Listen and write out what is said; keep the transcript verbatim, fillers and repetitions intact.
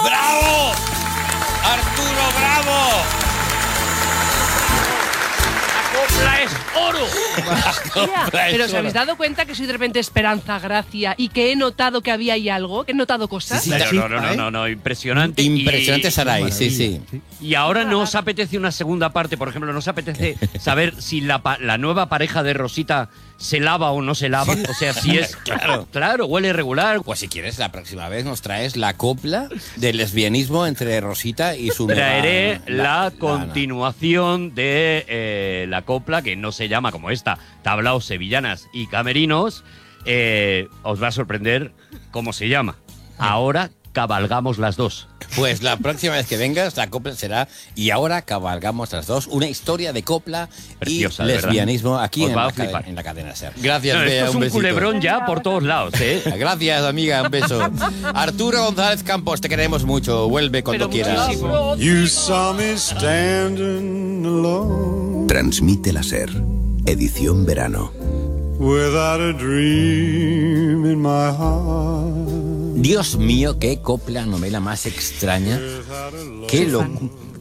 ¡Bravo! ¡Arturo, bravo! ¡Copla es oro! Tía, pero ¿os habéis dado cuenta que soy de repente Esperanza Gracia y que he notado que había ahí algo? ¿Que he notado cosas? Sí, sí, No, no, no, no, no, impresionante. Impresionante Y- Saray, sí, sí. Y ahora no os apetece una segunda parte, por ejemplo, ¿no os apetece saber si la, pa- la nueva pareja de Rosita se lava o no se lava? O sea, si es... Claro. Claro, huele regular. Pues si quieres, la próxima vez nos traes la copla del lesbianismo entre Rosita y su nueva- Traeré la, la- continuación de eh, la copla, que no se llama como esta, Tablaos, Sevillanas y Camerinos. Eh, os va a sorprender cómo se llama. Ahora cabalgamos las dos. Pues la próxima vez que vengas, la copla será Y ahora cabalgamos las dos. Una historia de copla Preciosa, y de verdad. lesbianismo aquí Os en va a la, cade- flipar. en la cadena SER. Gracias, No, esto Bea, es un un besito. culebrón ya por todos lados, ¿eh? Gracias, amiga, un beso. Arturo González Campos, te queremos mucho. Vuelve cuando Pero quieras. muchísimo. You saw me standing alone Transmite la SER. Edición verano. without a dream in my heart. Dios mío, qué copla, novela más extraña. Qué, locu-